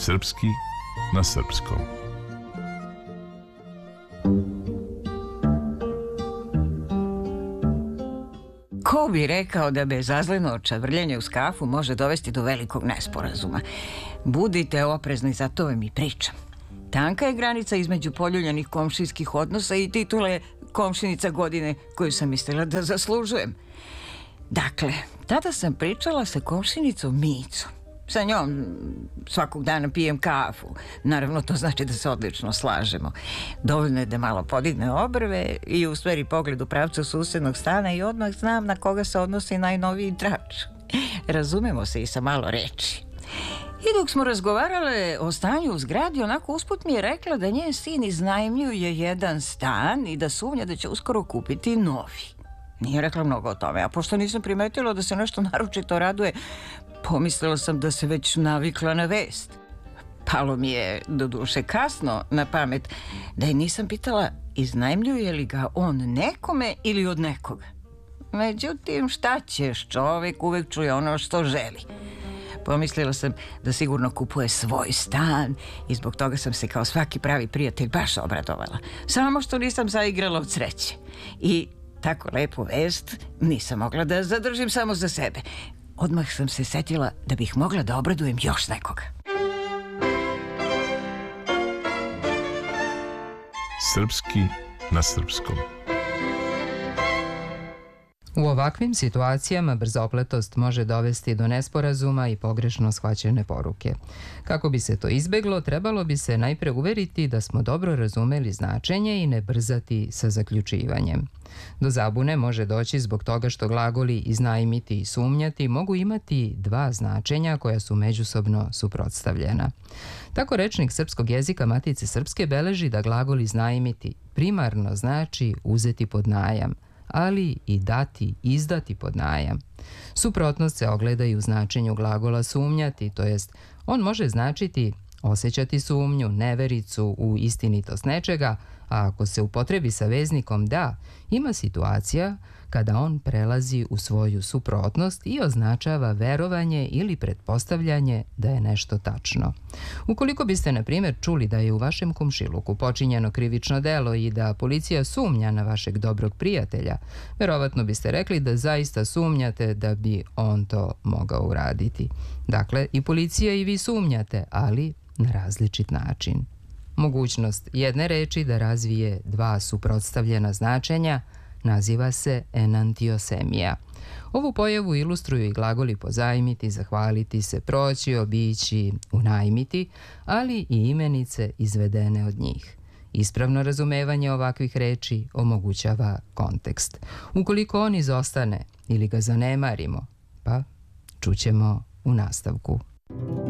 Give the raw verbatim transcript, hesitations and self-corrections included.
Srpski na srpskom. Ko bi rekao da bezazleno čavrljenje uz kafu može dovesti do velikog nesporazuma? Budite oprezni, za to vam i pričam. Tanka je granica između poljuljanih komšijskih odnosa i titule komšinica godine koju sam mislila da zaslužujem. Dakle, tada sam pričala sa komšinicom Micom. Sa njom svakog dana pijem kafu. Naravno, to znači da se odlično slažemo. Dovoljno je da malo podigne obrve i usmeri pogled u pravcu susednog stana i odmah znam na koga se odnosi najnoviji trač. Razumemo se i sa malo reči. I dok smo razgovarale o stanju u zgradi, onako usput mi je rekla da njen sin iznajmljuje jedan stan i da sumnja da će uskoro kupiti novi. Nije rekla mnogo o tome, a pošto nisam primetila da se nešto naročito raduje, pomislila sam da se već navikla na vest. Palo mi je, do duše kasno, na pamet da je nisam pitala iznajmljuje li ga on nekome ili od nekoga. Međutim, šta ćeš, čovjek uvek čuje ono što želi. Pomislila sam da sigurno kupuje svoj stan i zbog toga sam se kao svaki pravi prijatelj baš obradovala. Samo što nisam zaigrala od sreće. I tako lepu vest nisam mogla da zadržim samo za sebe. Odmah sam se setila da bih mogla da obradujem još nekoga. Srpski na srpskom. U ovakvim situacijama brzopletost može dovesti do nesporazuma i pogrešno shvaćene poruke. Kako bi se to izbeglo, trebalo bi se najpre uveriti da smo dobro razumeli značenje i ne brzati sa zaključivanjem. Do zabune može doći zbog toga što glagoli iznajmiti i sumnjati mogu imati dva značenja koja su međusobno suprotstavljena. Tako rečnik srpskog jezika Matice Srpske beleži da glagol iznajmiti primarno znači uzeti pod najam, ali i dati, izdati pod najam. Suprotnost se ogleda i u značenju glagola sumnjati, to jest on može značiti osjećati sumnju, nevericu u istinitost nečega, a ako se upotrebi sa veznikom da, ima situacija kada on prelazi u svoju suprotnost i označava verovanje ili pretpostavljanje da je nešto tačno. Ukoliko biste, na primjer, čuli da je u vašem komšiluku počinjeno krivično delo i da policija sumnja na vašeg dobrog prijatelja, verovatno biste rekli da zaista sumnjate da bi on to mogao uraditi. Dakle, i policija i vi sumnjate, ali na različit način. Mogućnost jedne reči da razvije dva suprotstavljena značenja naziva se enantiosemija. Ovu pojavu ilustruju i glagoli pozajmiti, zahvaliti se, proći, obići, unajmiti, ali i imenice izvedene od njih. Ispravno razumevanje ovakvih reči omogućava kontekst. Ukoliko on izostane ili ga zanemarimo, pa čućemo u nastavku.